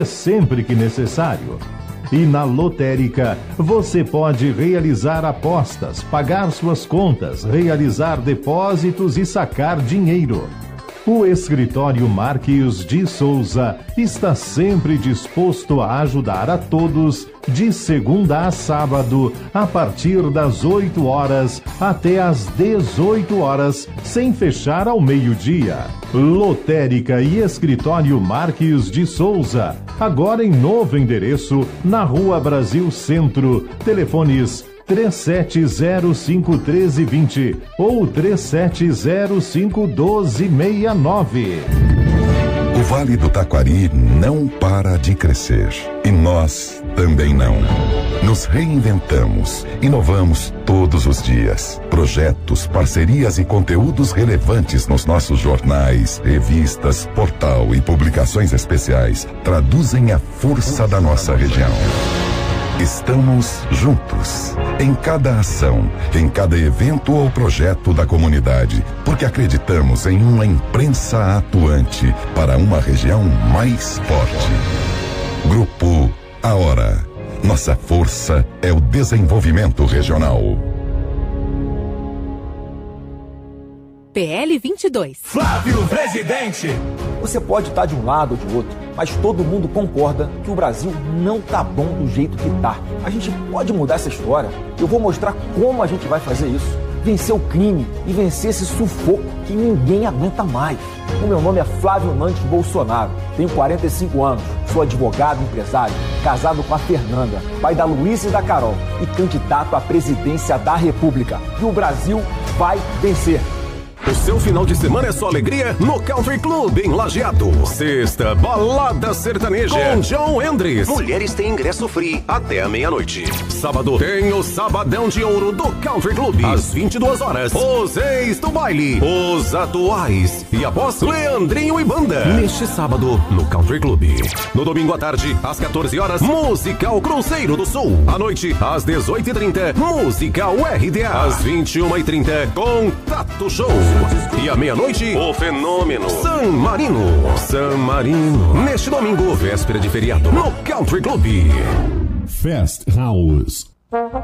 sempre que necessário. E na Lotérica, você pode realizar apostas, pagar suas contas, realizar depósitos e sacar dinheiro. O Escritório Marques de Souza está sempre disposto a ajudar a todos, de segunda a sábado, a partir das 8 horas até às 18 horas, sem fechar ao meio-dia. Lotérica e Escritório Marques de Souza, agora em novo endereço, na Rua Brasil Centro. Telefones 3705-1320 ou 3705-1269. O Vale do Taquari não para de crescer. E nós também não. Nos reinventamos, inovamos todos os dias. Projetos, parcerias e conteúdos relevantes nos nossos jornais, revistas, portal e publicações especiais traduzem a força da nossa região. Estamos juntos, em cada ação, em cada evento ou projeto da comunidade, porque acreditamos em uma imprensa atuante para uma região mais forte. Grupo A Hora. Nossa força é o desenvolvimento regional. PL 22. Flávio Presidente. Você pode estar de um lado ou de outro, mas todo mundo concorda que o Brasil não tá bom do jeito que tá. A gente pode mudar essa história. Eu vou mostrar como a gente vai fazer isso. Vencer o crime e vencer esse sufoco que ninguém aguenta mais. O meu nome é Flávio Nantes Bolsonaro. Tenho 45 anos, sou advogado, empresário, casado com a Fernanda, pai da Luísa e da Carol e candidato à presidência da República. E o Brasil vai vencer. O seu final de semana é só alegria no Country Club em Lajeado. Sexta, balada sertaneja com John Endres. Mulheres têm ingresso free até a meia-noite. Sábado tem o Sabadão de Ouro do Country Club. Às 22 horas, os ex do baile, os atuais. E após, Leandrinho e banda. Neste sábado, no Country Club. No domingo à tarde, às 14 horas, Musical Cruzeiro do Sul. À noite, às 18h30, Musical RDA. Às 21h30, Contato Show. E à meia-noite, o fenômeno San Marino. San Marino. Neste domingo, véspera de feriado, no Country Club. Fast House.